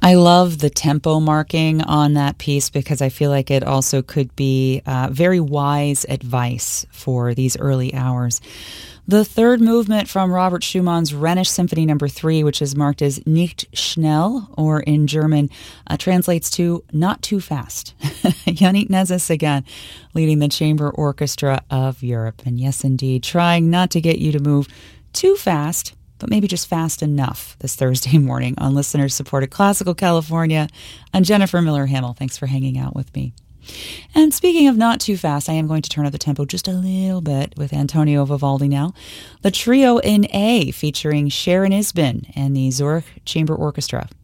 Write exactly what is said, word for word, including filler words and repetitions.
I love the tempo marking on that piece because I feel like it also could be uh, very wise advice for these early hours. The third movement from Robert Schumann's Rhenish Symphony Number Three, which is marked as Nicht schnell, or in German, uh, translates to "not too fast." Yannick Nezis again, leading the chamber orchestra of Europe, and yes, indeed, trying not to get you to move too fast, but maybe just fast enough this Thursday morning on listener-supported Classical California. I'm Jennifer Miller-Hamel. Thanks for hanging out with me. And speaking of not too fast, I am going to turn up the tempo just a little bit with Antonio Vivaldi now. The Trio in A, featuring Sharon Isbin and the Zurich Chamber Orchestra.